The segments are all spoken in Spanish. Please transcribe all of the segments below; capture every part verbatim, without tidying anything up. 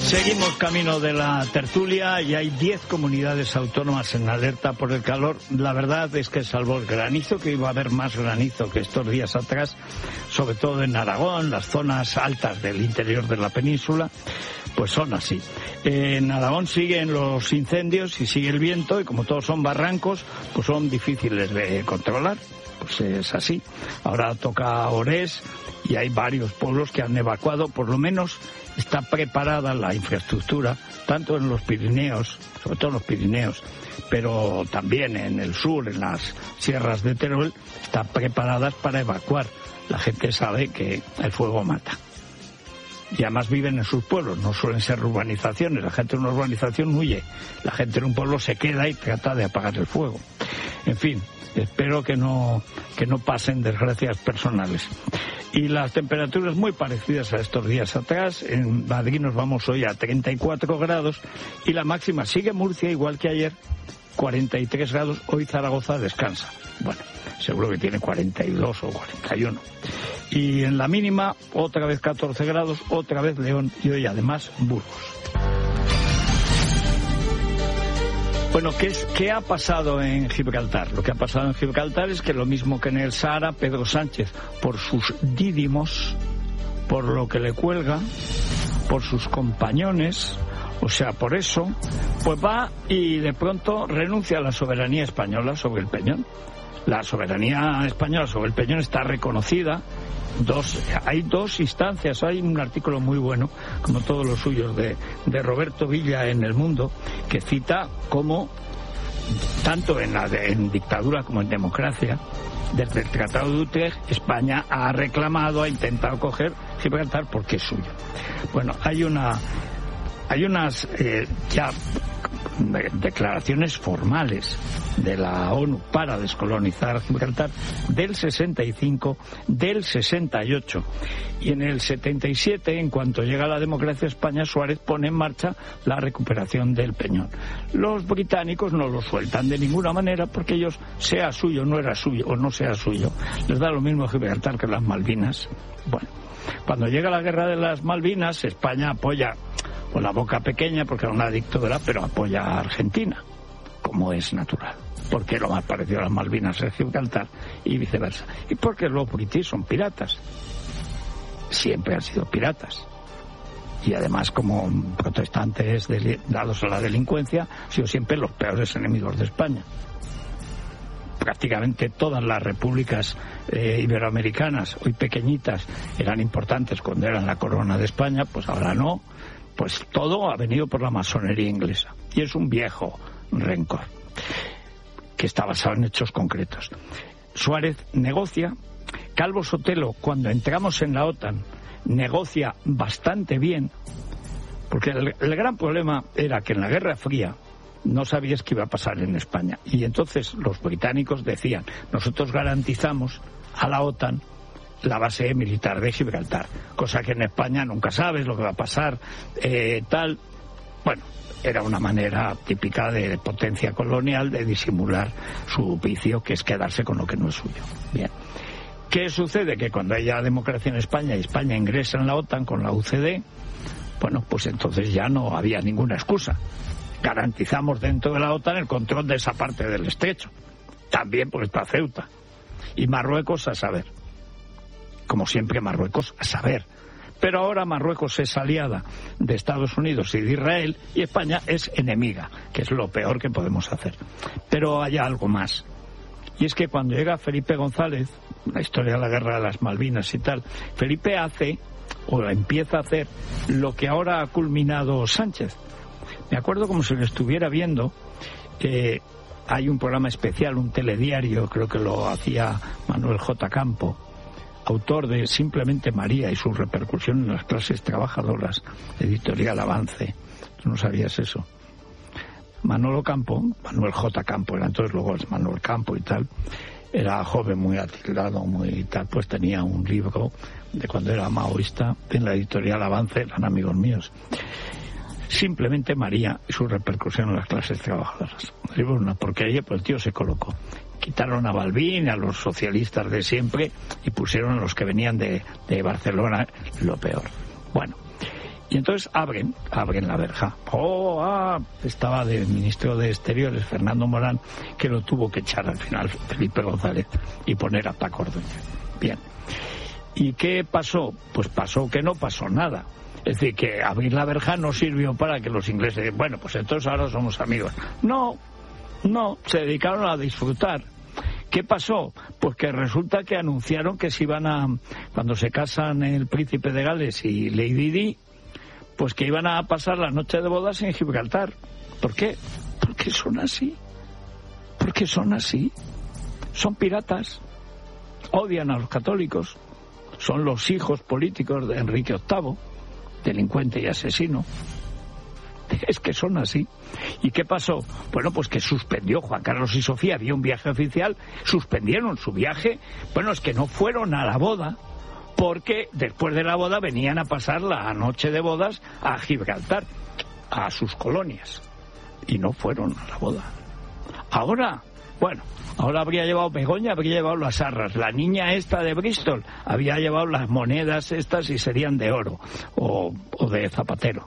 Seguimos camino de la tertulia y hay diez comunidades autónomas en alerta por el calor. La verdad es que salvo el granizo, que iba a haber más granizo que estos días atrás, sobre todo en Aragón, las zonas altas del interior de la península, pues son así. En Aragón siguen los incendios y sigue el viento y como todos son barrancos, pues son difíciles de controlar. Pues es así. Ahora toca Orés y hay varios pueblos que han evacuado, por lo menos está preparada la infraestructura, tanto en los Pirineos, sobre todo en los Pirineos, pero también en el sur, en las sierras de Teruel, están preparadas para evacuar. La gente sabe que el fuego mata. Y además viven en sus pueblos, no suelen ser urbanizaciones. La gente en una urbanización huye, la gente en un pueblo se queda y trata de apagar el fuego. En fin, espero que no, que no pasen desgracias personales. Y las temperaturas muy parecidas a estos días atrás. En Madrid nos vamos hoy a treinta y cuatro grados y la máxima sigue Murcia igual que ayer, cuarenta y tres grados. Hoy Zaragoza descansa. Bueno, seguro que tiene cuarenta y dos o cuarenta y uno. Y en la mínima, otra vez catorce grados, otra vez León y hoy además Burgos. Bueno, ¿qué, es, ¿qué ha pasado en Gibraltar? Lo que ha pasado en Gibraltar es que lo mismo que en el Sahara, Pedro Sánchez, por sus dídimos, por lo que le cuelga, por sus compañones, o sea, por eso, pues va y de pronto renuncia a la soberanía española sobre el Peñón. La soberanía española sobre el Peñón está reconocida. Dos, hay dos instancias, hay un artículo muy bueno, como todos los suyos, de, de Roberto Villa en El Mundo, que cita cómo, tanto en la de, en dictadura como en democracia, desde el Tratado de Utrecht, España ha reclamado, ha intentado coger Gibraltar porque es suyo. Bueno, hay una, hay unas eh, ya declaraciones formales de la ONU para descolonizar Gibraltar del sesenta y cinco, del sesenta y ocho, y en el setenta y siete, en cuanto llega la democracia a España, Suárez pone en marcha la recuperación del Peñón. Los británicos no lo sueltan de ninguna manera porque ellos, sea suyo, no era suyo o no sea suyo, les da lo mismo Gibraltar que las Malvinas. Bueno, cuando llega la guerra de las Malvinas, España apoya con la boca pequeña porque era una dictadura, pero apoya a Argentina, como es natural, porque lo más parecido a las Malvinas es Gibraltar y viceversa. Y porque los británicos son piratas, siempre han sido piratas, y además como protestantes dados a la delincuencia, han sido siempre los peores enemigos de España. Prácticamente todas las repúblicas eh, iberoamericanas, hoy pequeñitas, eran importantes cuando eran la corona de España, pues ahora no. Pues todo ha venido por la masonería inglesa. Y es un viejo rencor que está basado en hechos concretos. Suárez negocia. Calvo Sotelo, cuando entramos en la OTAN, negocia bastante bien, porque el, el gran problema era que en la Guerra Fría no sabías qué iba a pasar en España. Y entonces los británicos decían, nosotros garantizamos a la OTAN la base militar de Gibraltar, cosa que en España nunca sabes lo que va a pasar, eh, tal. Bueno, era una manera típica de potencia colonial de disimular su vicio, que es quedarse con lo que no es suyo. Bien. ¿Qué sucede? Que cuando haya democracia en España y España ingresa en la OTAN con la U C D, bueno, pues entonces ya no había ninguna excusa. Garantizamos dentro de la OTAN el control de esa parte del estrecho. También porque está Ceuta. Y Marruecos a saber. Como siempre Marruecos a saber. Pero ahora Marruecos es aliada de Estados Unidos y de Israel y España es enemiga, que es lo peor que podemos hacer. Pero hay algo más. Y es que cuando llega Felipe González, la historia de la guerra de las Malvinas y tal, Felipe hace, o empieza a hacer, lo que ahora ha culminado Sánchez. Me acuerdo como si lo estuviera viendo, eh, hay un programa especial, un telediario, creo que lo hacía Manuel J. Campo, autor de Simplemente María y su repercusión en las clases trabajadoras, editorial Avance. ¿Tú no sabías eso? Manolo Campo, Manuel J. Campo, era entonces luego es Manuel Campo y tal, era joven, muy atildado, muy tal, pues tenía un libro de cuando era maoísta en la editorial Avance, eran amigos míos. Simplemente María y su repercusión en las clases trabajadoras. Es una porquería, pues el tío se colocó. Quitaron a Balbín, a los socialistas de siempre, y pusieron a los que venían de, de Barcelona, lo peor. Bueno, Y entonces abren, abren la verja. Oh, ah, estaba de ministro de Exteriores, Fernando Morán, que lo tuvo que echar al final Felipe González y poner a Paco Ordóñez. Bien. ¿Y qué pasó? Pues pasó que no pasó nada. Es decir, que abrir la verja no sirvió para que los ingleses, bueno, pues entonces ahora somos amigos. No, no, se dedicaron a disfrutar. ¿Qué pasó? Pues que resulta que anunciaron que se iban a, cuando se casan el príncipe de Gales y Lady Di, pues que iban a pasar la noche de bodas en Gibraltar. ¿Por qué? Porque son así. Porque son así. Son piratas. Odian a los católicos. Son los hijos políticos de Enrique octavo, delincuente y asesino. Es que son así. ¿Y qué pasó? Bueno, pues que suspendió Juan Carlos y Sofía, había un viaje oficial, suspendieron su viaje. Bueno, es que no fueron a la boda, porque después de la boda venían a pasar la noche de bodas a Gibraltar, a sus colonias, y no fueron a la boda. Ahora, bueno, ahora habría llevado Begoña, habría llevado las arras, la niña esta de Bristol había llevado las monedas estas y serían de oro o, o de Zapatero.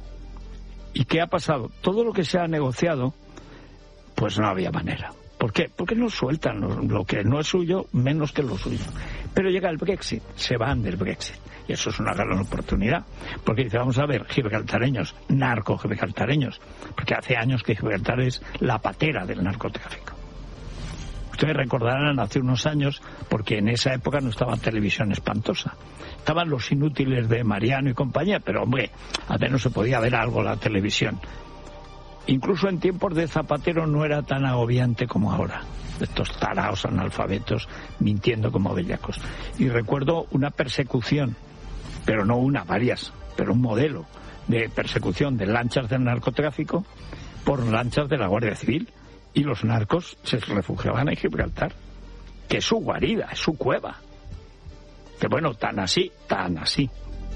¿Y qué ha pasado? Todo lo que se ha negociado, pues no había manera. ¿Por qué? Porque no sueltan lo, lo que no es suyo, menos que lo suyo. Pero llega el Brexit, se van del Brexit. Y eso es una gran oportunidad. Porque dice, vamos a ver, gibraltareños, narco-gibraltareños. Porque hace años que Gibraltar es la patera del narcotráfico. Ustedes recordarán hace unos años, porque en esa época no estaba Televisión Espantosa. Estaban Los Inútiles de Mariano y compañía, pero hombre, al menos se podía ver algo la televisión. Incluso en tiempos de Zapatero no era tan agobiante como ahora. Estos taraos analfabetos mintiendo como bellacos. Y recuerdo una persecución, pero no una, varias, pero un modelo de persecución de lanchas del narcotráfico por lanchas de la Guardia Civil. Y los narcos se refugiaban en Gibraltar, que es su guarida, es su cueva. Que bueno, tan así, tan así.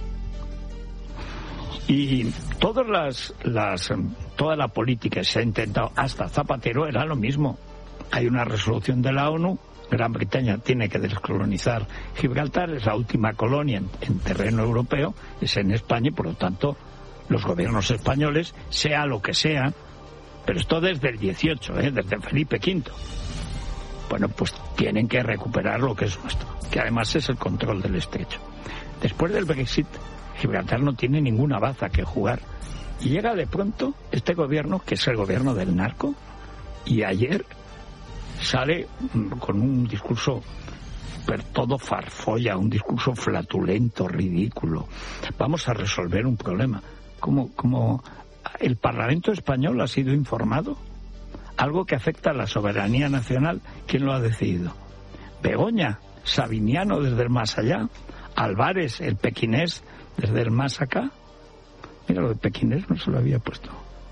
Y todas las, las, toda la política que se ha intentado hasta Zapatero era lo mismo. Hay una resolución de la ONU, Gran Bretaña tiene que descolonizar Gibraltar, es la última colonia en, en terreno europeo, es en España y por lo tanto los gobiernos españoles, sea lo que sea, pero esto desde el dieciocho, ¿eh? Desde Felipe quinto. Bueno, pues tienen que recuperar lo que es nuestro, que además es el control del estrecho. Después del Brexit, Gibraltar no tiene ninguna baza que jugar. Y llega de pronto este gobierno, que es el gobierno del narco, y ayer sale con un discurso, pero todo farfolla, un discurso flatulento, ridículo. Vamos a resolver un problema. ¿Cómo, cómo el Parlamento español ha sido informado? Algo que afecta a la soberanía nacional, ¿quién lo ha decidido? Begoña, Sabiniano desde el más allá, Álvarez, el pequinés, desde el más acá. Mira, lo de pequinés no se lo había puesto.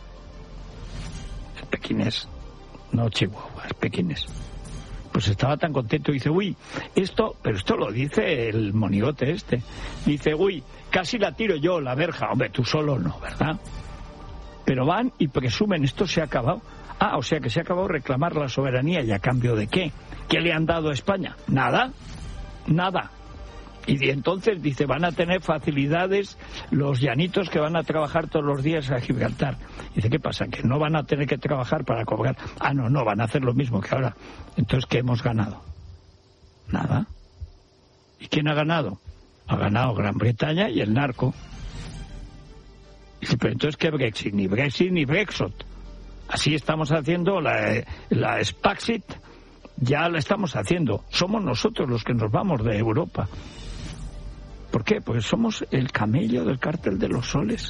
El pequinés, no Chihuahua, es pequinés. Pues estaba tan contento, dice, uy, esto, pero esto lo dice el monigote este, dice, uy, casi la tiro yo, la verja. Hombre, tú solo no, ¿verdad? Pero van y presumen, esto se ha acabado. Ah, o sea que se ha acabado reclamar la soberanía, ¿y a cambio de qué? ¿Qué le han dado a España? Nada, nada. Y entonces dice, van a tener facilidades los llanitos que van a trabajar todos los días a Gibraltar. Dice, ¿qué pasa? ¿Que no van a tener que trabajar para cobrar? Ah, no, no, van a hacer lo mismo que ahora. Entonces, ¿qué hemos ganado? Nada. ¿Y quién ha ganado? Ha ganado Gran Bretaña y el narco. Dice, pero entonces, ¿qué Brexit? Ni Brexit ni Brexit. Así estamos haciendo la, la Spaxit, ya la estamos haciendo. Somos nosotros los que nos vamos de Europa. ¿Por qué? Porque somos el camello del cártel de los soles.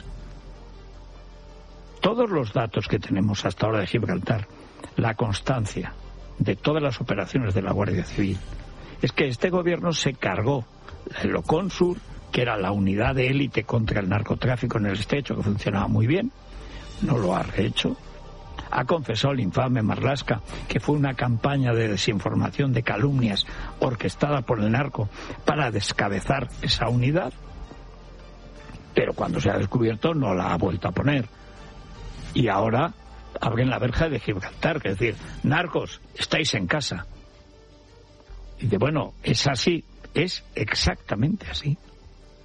Todos los datos que tenemos hasta ahora de Gibraltar, la constancia de todas las operaciones de la Guardia Civil, es que este gobierno se cargó el Oconsur, que era la unidad de élite contra el narcotráfico en el estrecho, que funcionaba muy bien, no lo ha rehecho. Ha confesado el infame Marlaska que fue una campaña de desinformación, de calumnias, orquestada por el narco para descabezar esa unidad. Pero cuando se ha descubierto no la ha vuelto a poner. Y ahora abren la verja de Gibraltar, que es decir, narcos, estáis en casa. Y dice, bueno, es así, es exactamente así.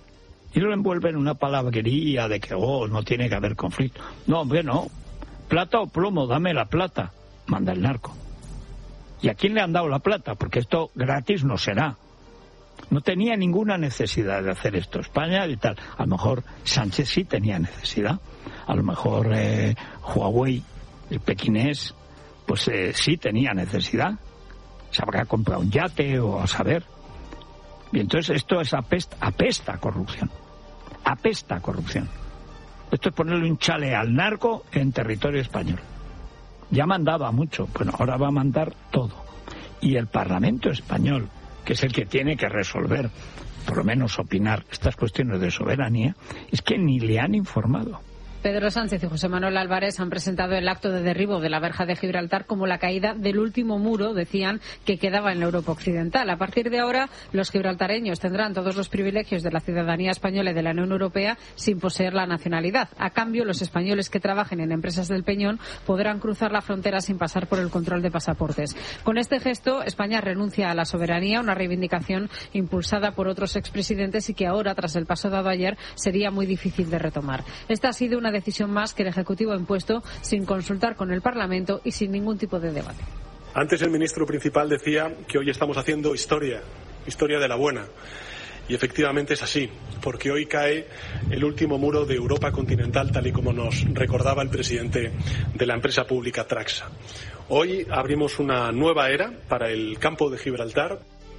Y lo envuelven en una palabrería de que, oh, no tiene que haber conflicto. No, hombre, no. Plata o plomo, dame la plata. Manda el narco. ¿Y a quién le han dado la plata? Porque esto gratis no será. No tenía ninguna necesidad de hacer esto. España y tal. A lo mejor Sánchez sí tenía necesidad. A lo mejor eh, Huawei, el pequinés, pues eh, sí tenía necesidad. Se habrá comprado un yate o a saber. Y entonces esto es apesta, apesta a corrupción. Apesta a corrupción. Esto es ponerle un chale al narco en territorio español. Ya mandaba mucho, bueno, ahora va a mandar todo. Y el Parlamento español, que es el que tiene que resolver, por lo menos opinar, estas cuestiones de soberanía, es que ni le han informado. Pedro Sánchez y José Manuel Álvarez han presentado el acto de derribo de la verja de Gibraltar como la caída del último muro, decían, que quedaba en la Europa occidental. A partir de ahora, los gibraltareños tendrán todos los privilegios de la ciudadanía española y de la Unión Europea sin poseer la nacionalidad. A cambio, los españoles que trabajen en empresas del Peñón podrán cruzar la frontera sin pasar por el control de pasaportes. Con este gesto, España renuncia a la soberanía, una reivindicación impulsada por otros expresidentes y que ahora, tras el paso dado ayer, sería muy difícil de retomar. Esta ha sido una decisión más que el Ejecutivo ha impuesto sin consultar con el Parlamento y sin ningún tipo de debate. Antes el ministro principal decía que hoy estamos haciendo historia, historia de la buena. Y efectivamente es así, porque hoy cae el último muro de Europa continental, tal y como nos recordaba el presidente de la empresa pública Traxa. Hoy abrimos una nueva era para el campo de Gibraltar.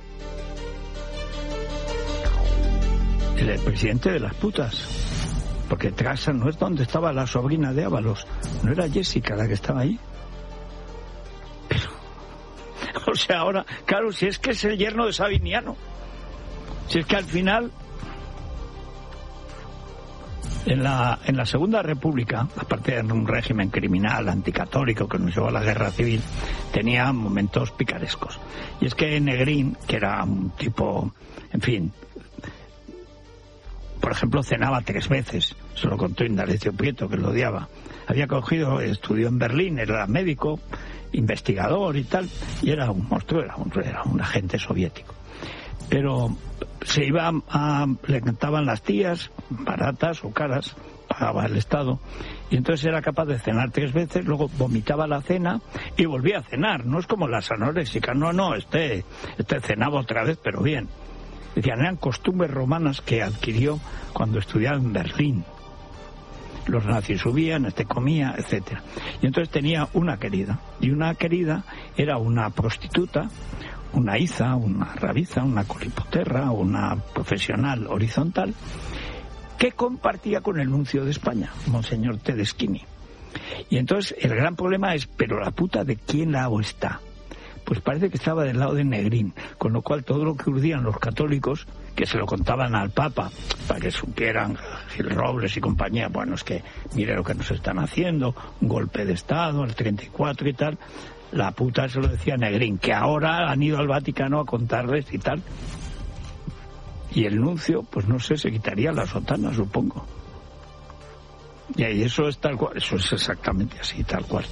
El presidente de las putas. Porque Traxa no es donde estaba la sobrina de Ábalos, no era Jessica la que estaba ahí. Pero, o sea, ahora, claro, si es que es el yerno de Sabiniano, si es que al final, en la, en la Segunda República, aparte de un régimen criminal, anticatólico que nos llevó a la guerra civil, tenía momentos picarescos. Y es que Negrín, que era un tipo, en fin, por ejemplo, cenaba tres veces, se lo contó Indalecio Prieto, que lo odiaba. Había cogido, estudió en Berlín, era médico, investigador y tal, y era un monstruo, era un, era un agente soviético. Pero se iba a, a, le cantaban las tías, baratas o caras, pagaba el Estado, y entonces era capaz de cenar tres veces, luego vomitaba la cena y volvía a cenar. No es como las anorexicas, no, no, este, este cenaba otra vez, pero bien. Decían, eran costumbres romanas que adquirió cuando estudiaba en Berlín. Los nazis subían, este comía, etcétera. Y entonces tenía una querida. Y una querida era una prostituta, una iza, una rabiza, una colipoterra, una profesional horizontal, que compartía con el nuncio de España, Monseñor Tedeschini. Y entonces el gran problema es, ¿pero la puta de quién lado está? Pues parece que estaba del lado de Negrín, con lo cual todo lo que urdían los católicos, que se lo contaban al Papa, para que supieran Gil Robles y compañía, bueno, es que mire lo que nos están haciendo, un golpe de Estado, el treinta y cuatro y tal, la puta se lo decía Negrín, que ahora han ido al Vaticano a contarles y tal. Y el nuncio, pues no sé, se quitaría la sotana, supongo. Y ahí eso es tal cual, eso es exactamente así, tal cual.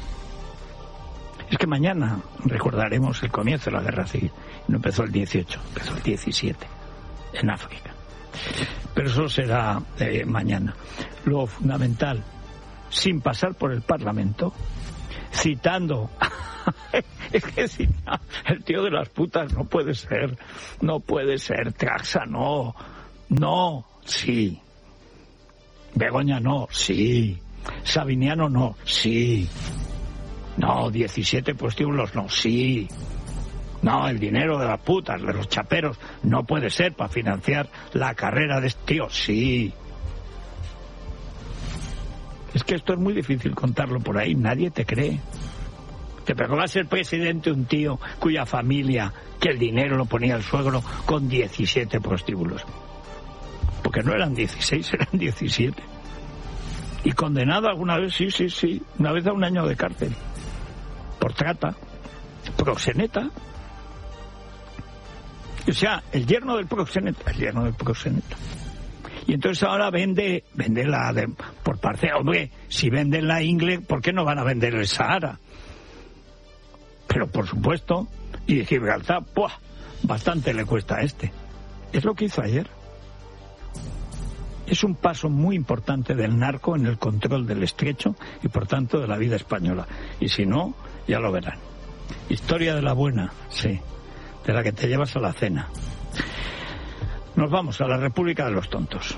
Es que mañana recordaremos el comienzo de la guerra civil. No empezó el dieciocho, empezó el diecisiete, en África. Pero eso será eh, mañana. Lo fundamental, sin pasar por el Parlamento, citando... es que cita, el tío de las putas no puede ser, no puede ser, Traxa no, no, sí. Begoña no, sí. Sabiniano no, sí. No, diecisiete prostíbulos no, sí. No, el dinero de las putas, de los chaperos, no puede ser para financiar la carrera de este tío, sí. Es que esto es muy difícil contarlo por ahí, nadie te cree. Te pero va a ser presidente un tío cuya familia, que el dinero lo ponía el suegro, con diecisiete prostíbulos. Porque no eran dieciséis, eran diecisiete. Y condenado alguna vez, sí, sí, sí, una vez a un año de cárcel. Por trata, proxeneta. O sea, el yerno del proxeneta, el yerno del proxeneta. Y entonces ahora vende, vende la de, por parte, hombre, si venden la ingle, ¿por qué no van a vender el Sahara? Pero por supuesto, y Gibraltar, ¡buah!, bastante le cuesta a este. Es lo que hizo ayer. Es un paso muy importante del narco en el control del estrecho y por tanto de la vida española. Y si no, ya lo verán. Historia de la buena, sí, de la que te llevas a la cena. Nos vamos a la República de los Tontos.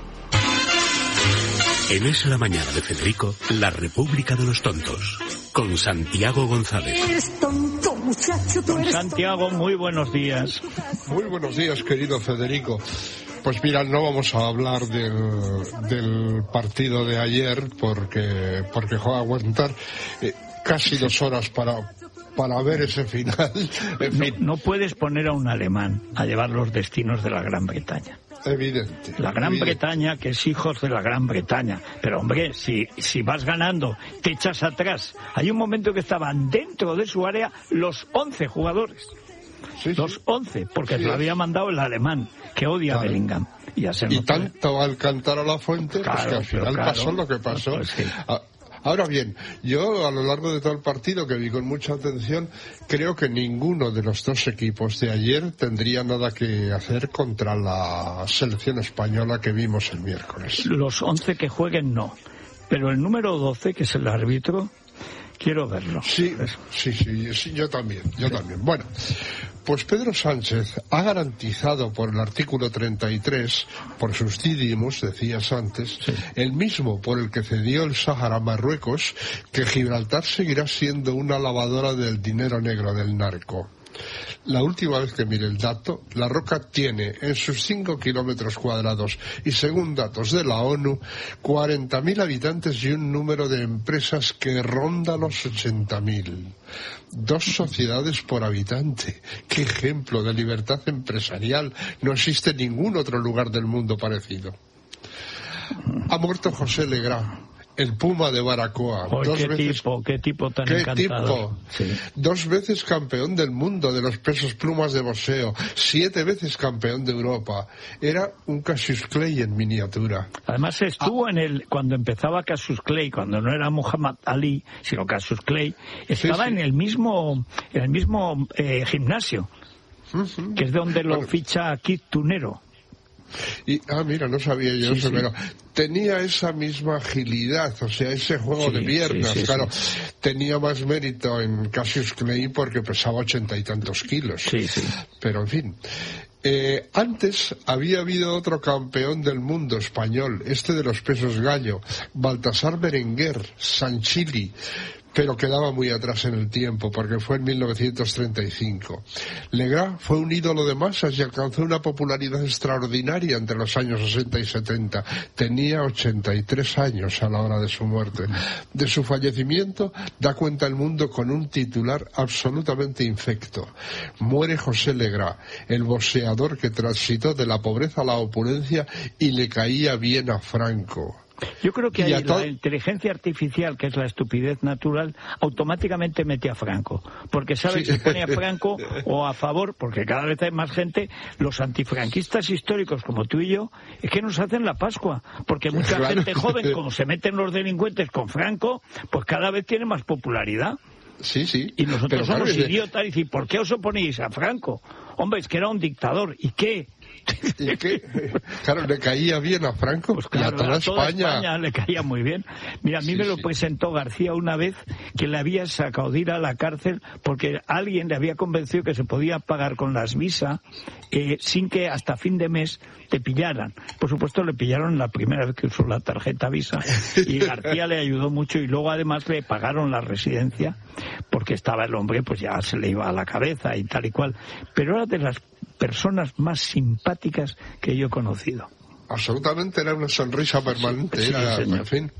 En Es la Mañana de Federico, la República de los Tontos, con Santiago González. Eres tonto, muchacho, tú eres Santiago, muy buenos días. Muy buenos días, querido Federico. Pues mira, no vamos a hablar del, del partido de ayer porque porque va a aguantar eh, casi dos horas para para ver ese final. En fin. No, no puedes poner a un alemán a llevar los destinos de la Gran Bretaña. Evidente. La Gran evidente. Bretaña, que es hijos de la Gran Bretaña. Pero hombre, si, si vas ganando, te echas atrás. Hay un momento que estaban dentro de su área los once jugadores. Sí, Los sí. once, porque Sí, se lo es. había mandado el alemán, que odia Claro. a Bellingham. Y, ya se Y notó. tanto al cantar a la fuente, Claro, pues que al pero final claro. pasó lo que pasó. Pues sí. Ah, Ahora bien, yo a lo largo de todo el partido, que vi con mucha atención, creo que ninguno de los dos equipos de ayer tendría nada que hacer contra la selección española que vimos el miércoles. Los once que jueguen no. Pero el número doce, que es el árbitro, quiero verlo. Sí, sí, sí, sí, yo también, yo también. Bueno, pues Pedro Sánchez ha garantizado por el artículo treinta y tres, por sus dídimos, decías antes, Sí. el mismo por el que cedió el Sáhara a Marruecos, que Gibraltar seguirá siendo una lavadora del dinero negro del narco. La última vez que mire el dato, La Roca tiene en sus cinco kilómetros cuadrados y según datos de la ONU, cuarenta mil habitantes y un número de empresas que ronda los ochenta mil. Dos sociedades por habitante. ¡Qué ejemplo de libertad empresarial! No existe ningún otro lugar del mundo parecido. Ha muerto José Legrá, el Puma de Baracoa. Joder, dos qué veces... tipo, qué tipo tan ¡Qué encantador. tipo! Sí. Dos veces campeón del mundo de los pesos plumas de boxeo, siete veces campeón de Europa. Era un Cassius Clay en miniatura. Además estuvo en el, cuando empezaba Cassius Clay, cuando no era Muhammad Ali, sino Cassius Clay, estaba Sí, sí. en el mismo, en el mismo eh, gimnasio, Ujú. que es de donde lo Bueno, ficha Kid Tunero. y, ah, mira, no sabía yo Sí, eso, sí. pero tenía esa misma agilidad, o sea, ese juego Sí, de piernas, sí, sí, claro. sí. Tenía más mérito en Cassius Clay porque pesaba ochenta y tantos kilos. Sí, sí. Pero en fin. Eh, antes había habido otro campeón del mundo español, este de los pesos gallo, Baltasar Berenguer, Sanchili, pero quedaba muy atrás en el tiempo porque fue en mil novecientos treinta y cinco. Legrá fue un ídolo de masas y alcanzó una popularidad extraordinaria entre los años sesenta y setenta. Tenía ochenta y tres años a la hora de su muerte. De su fallecimiento da cuenta el mundo con un titular absolutamente infecto. Muere José Legrá, el boxeador que transitó de la pobreza a la opulencia y le caía bien a Franco. Yo creo que Y ahí a to- la inteligencia artificial, que es la estupidez natural, automáticamente mete a Franco. Porque sabe Sí. que pone a Franco o a favor, porque cada vez hay más gente, los antifranquistas históricos como tú y yo, es que nos hacen la Pascua. Porque mucha Claro. gente joven, como se meten los delincuentes con Franco, pues cada vez tiene más popularidad. Sí, sí. Y nosotros Pero, claro, somos es de- idiotas y decir, ¿por qué os oponéis a Franco? Hombre, es que era un dictador. ¿Y qué? ¿Y qué? Claro, le caía bien a Franco Pues y a claro, toda a toda España. España le caía muy bien. Mira, a mí Sí, me lo sí. presentó García una vez que le había sacado de ir a la cárcel porque alguien le había convencido que se podía pagar con las visas eh, sin que hasta fin de mes te pillaran. Por supuesto, le pillaron la primera vez que usó la tarjeta Visa y García le ayudó mucho y luego además le pagaron la residencia porque estaba el hombre, pues ya se le iba a la cabeza y tal y cual. Pero era de las personas más simpáticas que yo he conocido. Absolutamente, era una sonrisa permanente. Sí, era, señor. en fin.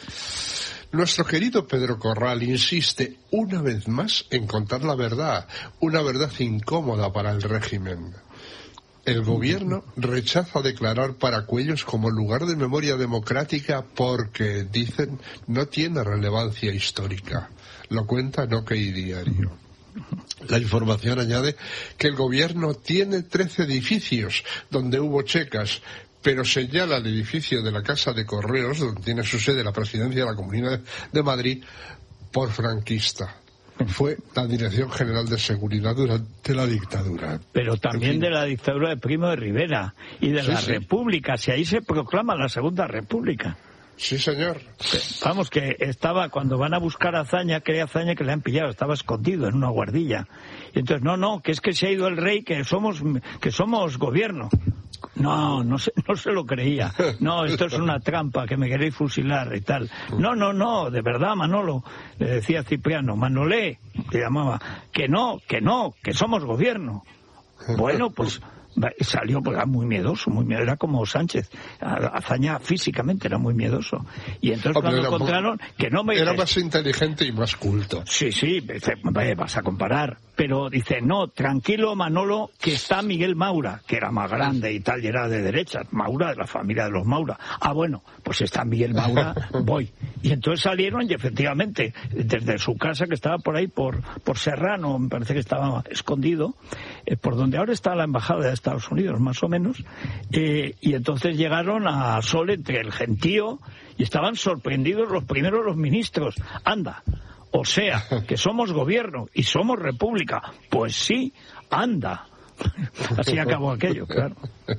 Nuestro querido Pedro Corral insiste una vez más en contar la verdad, una verdad incómoda para el régimen. El gobierno rechaza declarar Paracuellos como lugar de memoria democrática porque, dicen, no tiene relevancia histórica. Lo cuenta en OK Diario. La información añade que el gobierno tiene trece edificios donde hubo checas, pero señala el edificio de la Casa de Correos, donde tiene su sede la presidencia de la Comunidad de Madrid, por franquista. fue la Dirección General de Seguridad durante la dictadura. Pero también en fin. de la dictadura de Primo de Rivera y de Sí, las sí. repúblicas, y ahí se proclama la Segunda República. Sí, señor. Vamos, que estaba, cuando van a buscar a Azaña, que Azaña que le han pillado, estaba escondido en una guardilla. Y entonces, no, no, que es que se ha ido el rey, que somos, que somos gobierno. No, no se, no se lo creía. No, esto es una trampa, que me queréis fusilar y tal. No, no, no, de verdad, Manolo, le decía Cipriano, Manolé, le llamaba, que no, que no, que somos gobierno. Bueno, pues salió, pues, era muy miedoso, muy miedoso, era como Sánchez. Azaña físicamente era muy miedoso. Y entonces Hombre, cuando encontraron más, que no me... Era más inteligente y más culto. Sí, sí, dice, vas a comparar. Pero dice, no, tranquilo, Manolo, que está Miguel Maura, que era más grande y tal, y era de derechas. Maura, de la familia de los Maura. Ah, bueno, pues está Miguel Maura, voy. Y entonces salieron y efectivamente, desde su casa, que estaba por ahí, por, por Serrano, me parece que estaba escondido, eh, por donde ahora está la embajada de Estados Unidos, más o menos, eh, y entonces llegaron a Sol entre el gentío y estaban sorprendidos los primeros los ministros. Anda, o sea, que somos gobierno y somos república. Pues sí, anda. Así acabó aquello, claro.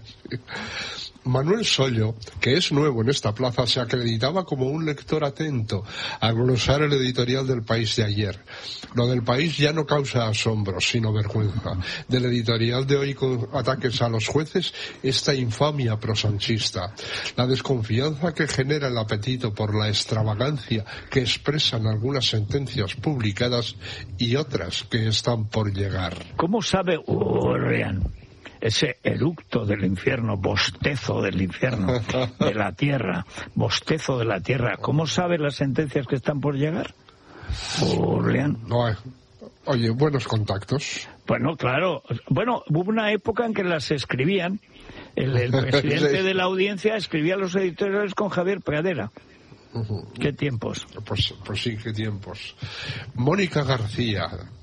Manuel Sollo, que es nuevo en esta plaza, se acreditaba como un lector atento al glosar el editorial del País de ayer. Lo del País ya no causa asombro, sino vergüenza. Del editorial de hoy, con ataques a los jueces, esta infamia prosanchista. La desconfianza que genera el apetito por la extravagancia que expresan algunas sentencias publicadas y otras que están por llegar. ¿Cómo sabe Urrean? Ese eructo del infierno, bostezo del infierno, de la tierra, bostezo de la tierra. ¿Cómo sabe las sentencias que están por llegar? Urrean. No, eh. Oye, buenos contactos. Bueno, claro. Bueno, hubo una época en que las escribían. El, el presidente de la audiencia escribía los editoriales con Javier Pradera. Uh-huh. ¿Qué tiempos? Pues, pues sí, qué tiempos. Mónica García.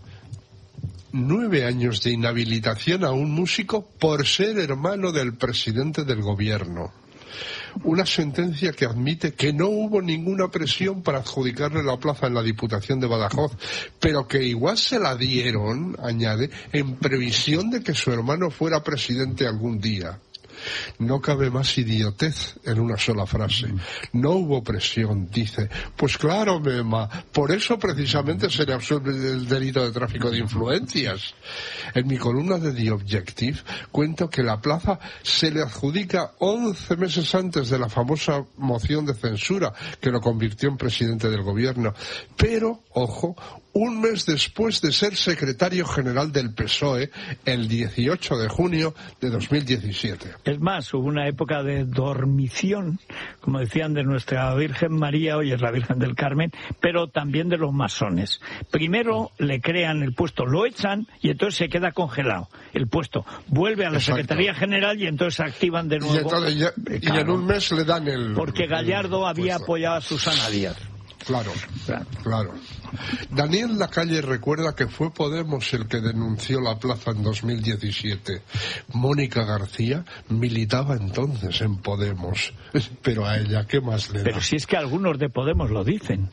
Nueve años de inhabilitación a un músico por ser hermano del presidente del gobierno. Una sentencia que admite que no hubo ninguna presión para adjudicarle la plaza en la Diputación de Badajoz, pero que igual se la dieron, añade, en previsión de que su hermano fuera presidente algún día. No cabe más idiotez en una sola frase. No hubo presión, dice. Pues claro, Mema, por eso precisamente se le absuelve del delito de tráfico de influencias. En mi columna de The Objective cuento que la plaza se le adjudica once meses antes de la famosa moción de censura que lo convirtió en presidente del gobierno. Pero, ojo, un mes después de ser secretario general del P S O E, el dieciocho de junio de dos mil diecisiete. Es más, hubo una época de dormición, como decían, de nuestra Virgen María, hoy es la Virgen del Carmen, pero también de los masones. Primero le crean el puesto, lo echan y entonces se queda congelado el puesto. Vuelve a la Exacto. Secretaría General y entonces activan de nuevo. Y, entonces ya, y claro, en un mes le dan el... Porque Gallardo el había puesto. apoyado a Susana Díaz. Claro, claro, claro. Daniel Lacalle recuerda que fue Podemos el que denunció la plaza en dos mil diecisiete. Mónica García militaba entonces en Podemos. Pero a ella, ¿qué más le da? Pero si es que algunos de Podemos lo dicen.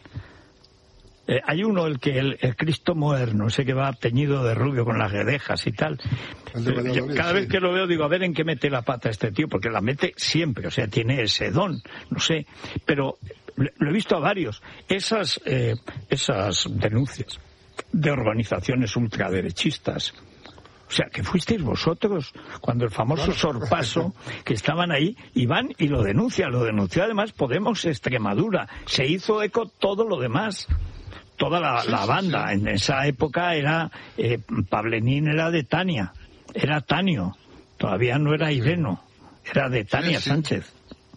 Eh, hay uno, el que el, el Cristo moderno, ese que va teñido de rubio con las guedejas y tal. Eh, yo, cada sí. vez que lo veo digo, a ver en qué mete la pata este tío, porque la mete siempre, o sea, tiene ese don, no sé, pero lo he visto a varios. Esas, eh, esas denuncias de organizaciones ultraderechistas, o sea, que fuisteis vosotros cuando el famoso claro. sorpaso, que estaban ahí, y van y lo denuncian, lo denunció además Podemos Extremadura, se hizo eco todo lo demás. Toda la, la banda, en esa época era, eh, Pablenín era de Tania, era Tanio, todavía no era Ireno, era de Tania sí, sí. Sánchez.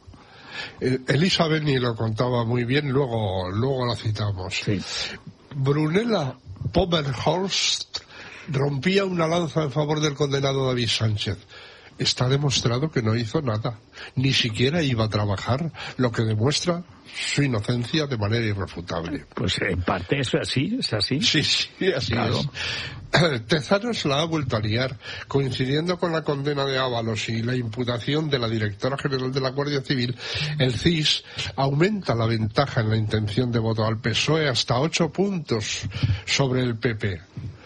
Elisa Beni lo contaba muy bien, luego, luego la citamos. Sí. Brunella Pomerhorst rompía una lanza en favor del condenado David Sánchez. está demostrado que no hizo nada, ni siquiera iba a trabajar, lo que demuestra su inocencia de manera irrefutable. Pues en parte es así, es así. Sí, sí, así claro. es. Tezanos la ha vuelto a liar, coincidiendo con la condena de Ábalos y la imputación de la directora general de la Guardia Civil. El C I S aumenta la ventaja en la intención de voto al P S O E hasta ocho puntos sobre el P P.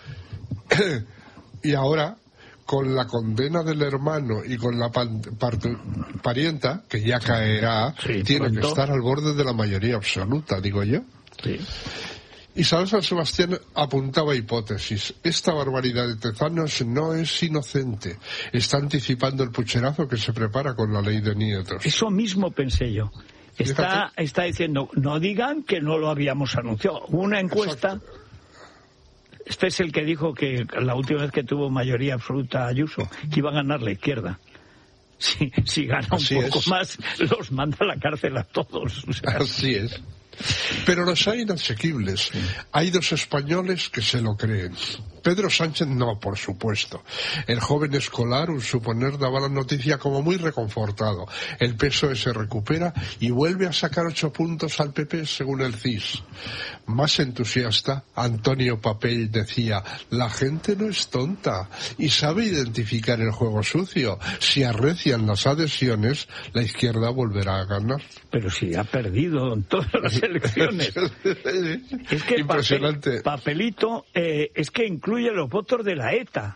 Y ahora, con la condena del hermano y con la pan, part, parienta, que ya caerá, sí, tiene pronto. que estar al borde de la mayoría absoluta, digo yo. Sí. Isabel San Sebastián apuntaba hipótesis. Esta barbaridad de Tezanos no es inocente. Está anticipando el pucherazo que se prepara con la ley de nietos. Eso mismo pensé yo. Está, está diciendo, no digan que no lo habíamos anunciado. Una encuesta... Exacto. Este es el que dijo que la última vez que tuvo mayoría absoluta Ayuso, que iba a ganar la izquierda. Si, si gana un Así poco es. más, los manda a la cárcel a todos. O sea, Así es. Pero los hay inasequibles. Sí. Hay dos españoles que se lo creen. Pedro Sánchez no, por supuesto. El joven escolar, un suponer, daba la noticia como muy reconfortado. El P S O E se recupera y vuelve a sacar ocho puntos al P P según el C I S. Más entusiasta, Antonio Papell decía, la gente no es tonta y sabe identificar el juego sucio. Si arrecian las adhesiones, la izquierda volverá a ganar. Pero si ha perdido en todas las elecciones. Es que impresionante. Papel, papelito, eh, es que incluye los votos de la ETA.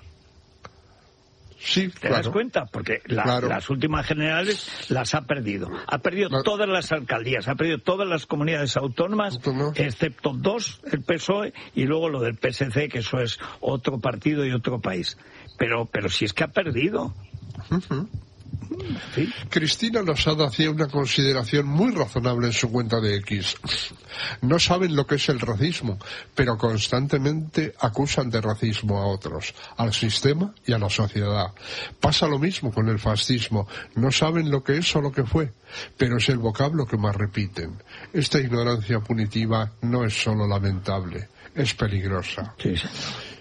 Sí, ¿Te claro. das cuenta? Porque la, claro. las últimas generales las ha perdido. Ha perdido claro. todas las alcaldías, ha perdido todas las comunidades autónomas, no. excepto dos, el P S O E, y luego lo del P S C, que eso es otro partido y otro país. Pero, pero si es que ha perdido. Uh-huh. ¿Sí? Cristina Losada hacía una consideración muy razonable en su cuenta de X. No saben lo que es el racismo, pero constantemente acusan de racismo a otros, al sistema y a la sociedad. Pasa lo mismo con el fascismo. No saben lo que es o lo que fue, pero es el vocablo que más repiten. Esta ignorancia punitiva no es solo lamentable, es peligrosa. Sí, sí.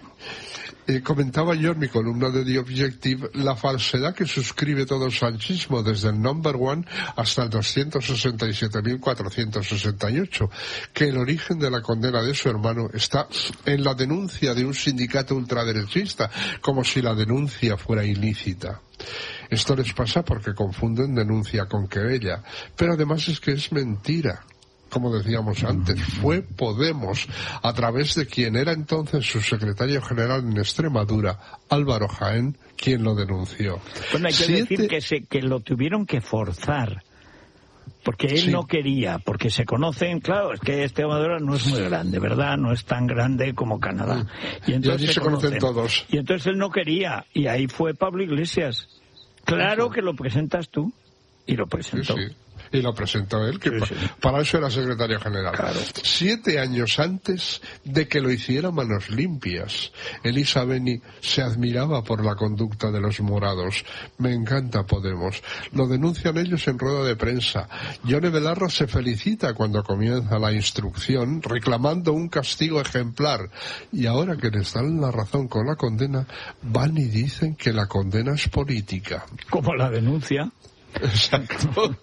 Eh, comentaba yo en mi columna de The Objective la falsedad que suscribe todo el sanchismo desde el number one hasta el doscientos sesenta y siete mil cuatrocientos sesenta y ocho, que el origen de la condena de su hermano está en la denuncia de un sindicato ultraderechista, como si la denuncia fuera ilícita. Esto les pasa porque confunden denuncia con querella, pero además es que es mentira. Como decíamos antes, fue Podemos, a través de quien era entonces su secretario general en Extremadura, Álvaro Jaén, quien lo denunció. Bueno, hay que Siete... decir que, se, que lo tuvieron que forzar, porque él sí. no quería, porque se conocen, claro, es que Extremadura no es muy grande, ¿verdad? No es tan grande como Canadá. Y, entonces y allí se, se conocen, conocen todos. Y entonces él no quería, y ahí fue Pablo Iglesias. Claro que lo presentas tú, y lo presentó. Sí, sí. Y lo presentó él, que sí, sí. para eso era secretario general. Claro. Siete años antes de que lo hiciera Manos Limpias, Elisa Beni se admiraba por la conducta de los morados. Me encanta Podemos. Lo denuncian ellos en rueda de prensa. Yone Belarra se felicita cuando comienza la instrucción, reclamando un castigo ejemplar. Y ahora que les dan la razón con la condena, van y dicen que la condena es política. Como la denuncia. Exacto.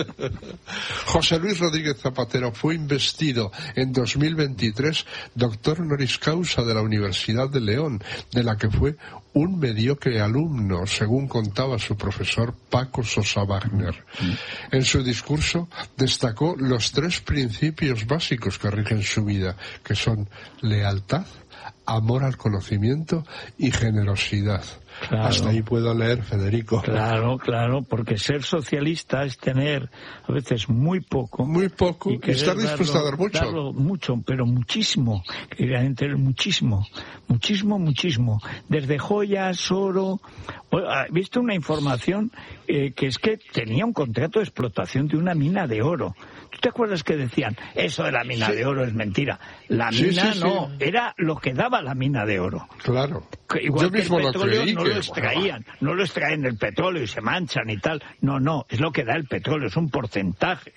José Luis Rodríguez Zapatero fue investido en dos mil veintitrés doctor honoris causa de la Universidad de León, de la que fue un mediocre alumno, según contaba su profesor Paco Sosa Wagner. En su discurso destacó los tres principios básicos que rigen su vida, que son lealtad, amor al conocimiento y generosidad. Claro. Hasta ahí puedo leer, Federico. Claro, claro, porque ser socialista es tener a veces muy poco. Muy poco, y, y estar dispuesto a dar mucho. Darlo mucho, pero muchísimo. Querían tener muchísimo, muchísimo, muchísimo. Desde joyas, oro. He visto una información eh, que es que tenía un contrato de explotación de una mina de oro. ¿Tú te acuerdas que decían, eso de la mina sí. de oro es mentira? La mina sí, sí, no, sí. era lo que daba la mina de oro. Claro. Igual Yo que mismo el petróleo lo creí no que... lo extraían, bueno. no lo extraen el petróleo y se manchan y tal. No, no, es lo que da el petróleo, es un porcentaje.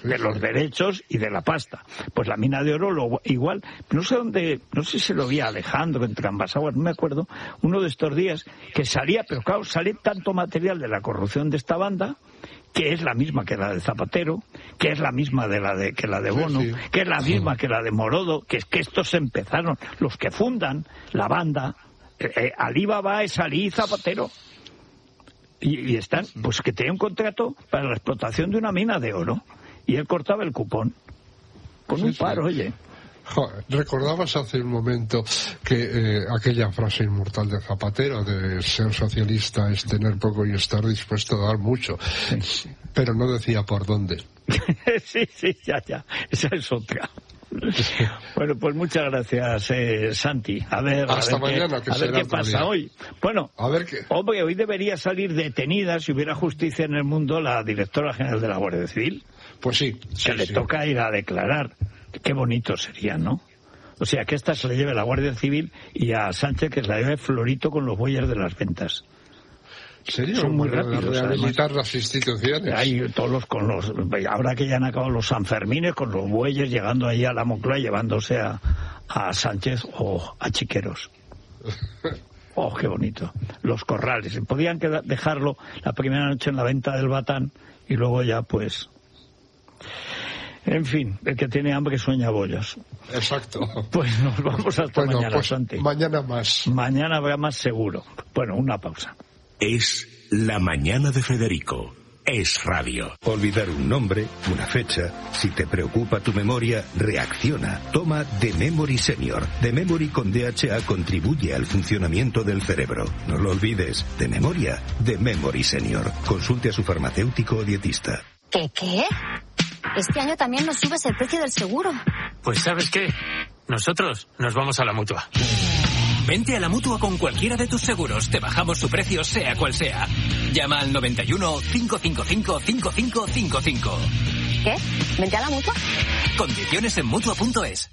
sí, de sí. los derechos y de la pasta. Pues la mina de oro, lo, igual, no sé dónde, no sé si lo vi a Alejandro en Trambasaguas, no me acuerdo, uno de estos días, que salía, pero claro, sale tanto material de la corrupción de esta banda, que es la misma que la de Zapatero, que es la misma de la de que la de Bono, sí, sí. que es la misma que la de Morodo, que es que estos empezaron, los que fundan la banda, eh, eh, Alibaba es Ali Zapatero. Y, y están, pues que tenía un contrato para la explotación de una mina de oro. Y él cortaba el cupón. Con sí, un paro, sí. oye. Joder, recordabas hace un momento que eh, aquella frase inmortal de Zapatero de ser socialista es tener poco y estar dispuesto a dar mucho. Sí. Pero no decía por dónde. sí, sí, ya, ya. Esa es otra. Bueno, pues muchas gracias, eh, Santi. A ver, Hasta a ver mañana, qué, que a ver qué pasa día. hoy. Bueno, a ver qué. Hombre, hoy debería salir detenida, si hubiera justicia en el mundo, la directora general de la Guardia Civil. Pues sí. Que sí, le sí. toca ir a declarar. Qué bonito sería, ¿no? O sea, que esta se le lleve la Guardia Civil y a Sánchez que se la lleve Florito con los bueyes de las ventas. Sería son muy rápidos, rehabilitar además. Las instituciones. Hay todos los con los ahora que ya han acabado los Sanfermines con los bueyes llegando ahí a la Moncloa llevándose a, a Sánchez o a Chiqueros. Oh, qué bonito. Los corrales. Podían quedar, dejarlo la primera noche en la venta del Batán y luego ya pues. En fin, el que tiene hambre sueña bollos. Exacto. Pues nos vamos hasta bueno, mañana, pues Santi. Mañana más. Mañana habrá más seguro. Bueno, una pausa. Es La Mañana de Federico. Es radio. Olvidar un nombre, una fecha. Si te preocupa tu memoria, reacciona. Toma The Memory Senior. The Memory con D H A contribuye al funcionamiento del cerebro. No lo olvides. De memoria, The Memory Senior. Consulte a su farmacéutico o dietista. ¿Qué qué? Este año también nos subes el precio del seguro. Pues ¿sabes qué? Nosotros nos vamos a la Mutua. Vente a la Mutua con cualquiera de tus seguros. Te bajamos su precio, sea cual sea. Llama al noventa y uno, cinco cinco cinco, cinco cinco cinco cinco. ¿Qué? ¿Vente a la Mutua? Condiciones en Mutua punto es.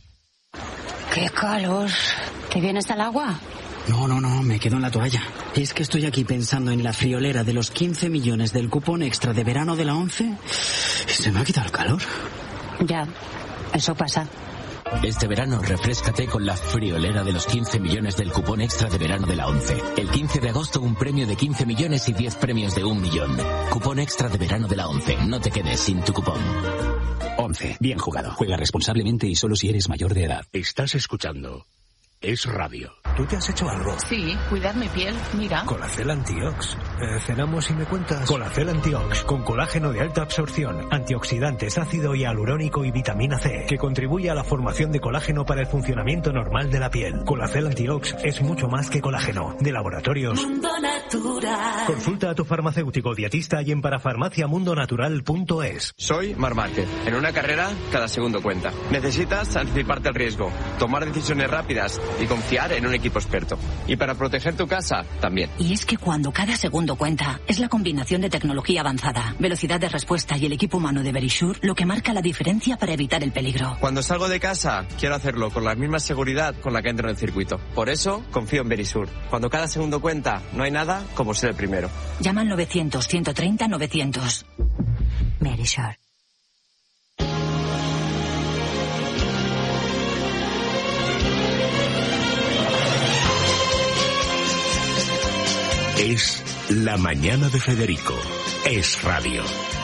¡Qué calor! ¿Te vienes al agua? No, no, no, me quedo en la toalla. Es que estoy aquí pensando en la friolera de los quince millones del cupón extra de verano de la ONCE y se me ha quitado el calor. Ya, eso pasa. Este verano refréscate con la friolera de los quince millones del cupón extra de verano de la ONCE. El quince de agosto un premio de quince millones y diez premios de un millón. Cupón extra de verano de la ONCE. No te quedes sin tu cupón. ONCE. Bien jugado. Juega responsablemente y solo si eres mayor de edad. Estás escuchando Es Radio. ¿Tú te has hecho algo? Sí, cuidar mi piel, mira. Colacel Antiox. Eh, cenamos y me cuentas. Colacel Antiox, con colágeno de alta absorción, antioxidantes, ácido hialurónico y vitamina C, que contribuye a la formación de colágeno para el funcionamiento normal de la piel. Colacel Antiox es mucho más que colágeno. De Laboratorios Mundo Natural. Consulta a tu farmacéutico dietista y en parafarmacia mundo natural punto es. Soy Mar Márquez. En una carrera, cada segundo cuenta. Necesitas anticiparte al riesgo, tomar decisiones rápidas y confiar en un equipo experto. Y para proteger tu casa, también. Y es que cuando cada segundo cuenta, es la combinación de tecnología avanzada, velocidad de respuesta y el equipo humano de Verisure lo que marca la diferencia para evitar el peligro. Cuando salgo de casa, quiero hacerlo con la misma seguridad con la que entro en el circuito. Por eso, confío en Verisure. Cuando cada segundo cuenta, no hay nada como ser el primero. Llama al novecientos, ciento treinta, novecientos. Verisure. Es La Mañana de Federico. Es radio.